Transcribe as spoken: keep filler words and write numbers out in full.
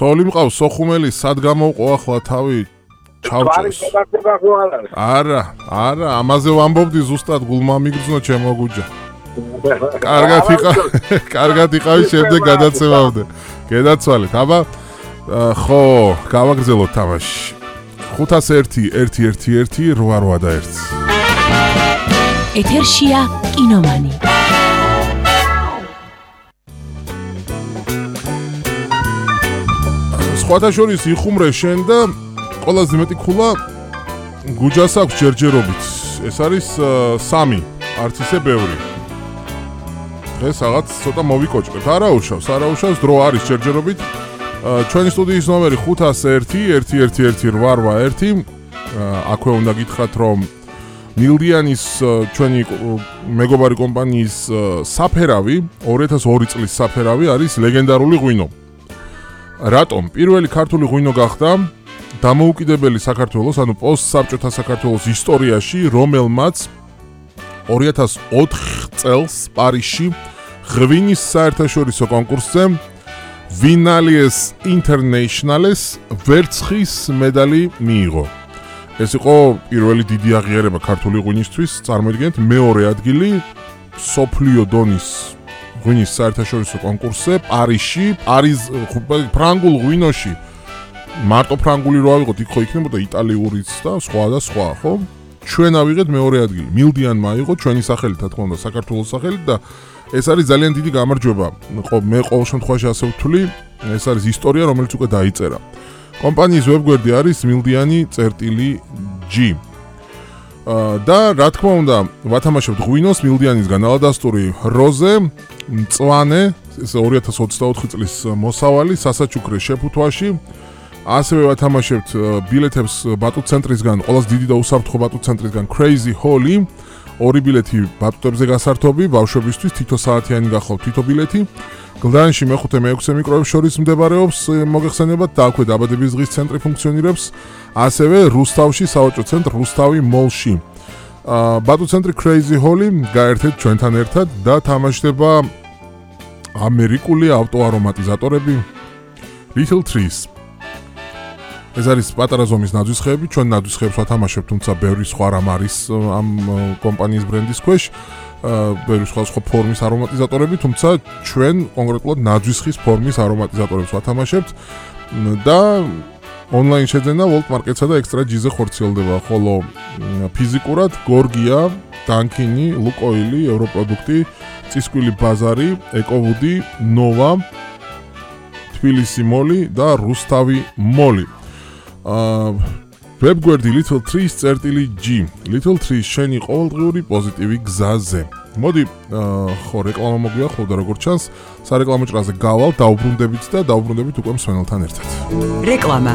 ცოლი მყავს, სოხუმელი, სად გამოვყო ახლა თავი? ჩავჭეს. არა, არა, ამაზე ვამბობდი ზუსტად გულმა მიგრძნო ჩემო გუჯა. კარგად იყავ, კარგად იყავი შემდეგ გადაცემამდე. გედაცვალეთ, აბა ხო, გავაგრძელოთ თამაში. ხუთას ერთი, ერთი ერთი ერთი, რვა რვა და ერთი. ეთერშია კინომანი. სხვათა შორის იხუმრე შენ და ყველაზე მეტი ქულა გუჯას აქვს ჯერჯერობით. ეს არის სამი, არც ისე ბევრი. დღეს რაღაც ცოტა მოვიკოჭკეთ. არა უშავს, არა უშავს, დრო არის ჯერჯერობით. ჩვენი სტუდიის ნომერი ხუთას ერთი, ერთი ერთი ერთი, რვა რვა ერთი. აქვე უნდა გითხრათ, რომ მილდიანის ჩვენი მეგობარი კომპანიის საფერავი, ორი ათას ორი წლის საფერავი არის ლეგენდარული ღვინო. რატომ? პირველი ქართული ღვინო გახდა დამოუკიდებელი საქართველოს, ანუ პოსტსაბჭოთა საქართველოს ისტორიაში, რომელმაც ორი ათას ოთხ წელს პარიზში ღვინის საერთაშორისო კონკურსზე ვინალიეს ინტერნეიშნალეს ვერცხლის медаლი მიიღო. ეს იყო პირველი დიდი აღიარება ქართული ღვინისთვის, წარმოიდგინეთ, მეორე ადგილი სოფლიო დონის ღვინის საერთაშორისო კონკურსზე პარიზში, პარიზ ფრანგულ ღვინოში. მარტო ფრანგული რო ავიღოთ, იქ ხო იქნებოდა იტალიურიც და სხვა და სხვა, ხო? ჩვენ ავიღეთ მეორე ადგილი. მილდიანმა აიღო ჩვენი სახელით, რა თქმა უნდა, საქართველოს სახელით და ეს არის ძალიან დიდი გამარჯვება. მე ყოველ შემთხვევაში ასე ვთვლი, ეს არის ისტორია, რომელიც უკვე დაიწერა. კომპანიის ვებგვერდი არის მილდიანი წერტილი ჯი. და რა თქმა უნდა, ვათამაშებთ ღვინოს მილდიანისგან ალადასტური როზე, მწვანე, ეს ორი ათას ოცდაოთხი წლის მოსავალი სასაჩუქრე შეფუთვაში. ასევე ვათამაშებთ ბილეთებს ბატუტცენტრისგან, ყველაზე დიდი და უსაფრთხო ბატუტცენტრისგან Crazy Holly. ორი ბილეთი ბატუტებზე გასართობი, ბავშვებისთვის თითო საათიანი გახლავთ თითო ბილეთი. გლდანში მეხუთე მეექვსე მიკროებს შორის მდებარეობს მოგეხსენებათ და აქვე დაბადების დღის ცენტრი ფუნქციონირებს. ასევე რუსთავში სავაჭრო ცენტრ რუსთავი მოლში. ბატუტცენტრი Crazy Holly გაერთეთ ჩვენთან ერთად და თამაშდება ამერიკული ავტოარომატიზატორები Little Trees. ეს არის პატარა ზომის ნაძვისხეები, ჩვენ ნაძვისხეებს ვათამაშებთ, თუმცა ბევრი სხვა რამ არის ამ კომპანიის ბრენდის ქვეშ, ბევრი სხვა სხვა ფორმის არომატიზატორები, თუმცა ჩვენ კონკრეტულად ნაძვისხის ფორმის არომატიზატორებს ვათამაშებთ და ონლაინ შეძენა World Market-სა და Extra G-ზე ხორციელდება, ხოლო ფიზიკურად გორგია, დანკინი, ლუკოილი, ევროპროდუქტი, წისკვილი ბაზარი, ეკოვუდი, ნოვა, თბილისი მოლი და რუსთავი მოლი. ვებგვერდი Little Trees წერტილი G. Little Trees შენი ყოველდღიური პოზიტივი გზაზე. მოდი, ხო, რეკლამა მოგვიახლოვდა როგორც ჩანს, სარეკლამო ჭრაზე გავალ, დაუბრუნდებით და დაუბრუნდებით უკვე მსმენელთან ერთად. რეკლამა